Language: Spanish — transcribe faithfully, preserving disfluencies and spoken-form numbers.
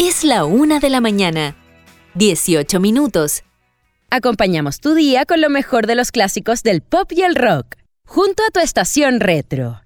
Es la una de la mañana. dieciocho minutos. Acompañamos tu día con lo mejor de los clásicos del pop y el rock, junto a tu estación retro.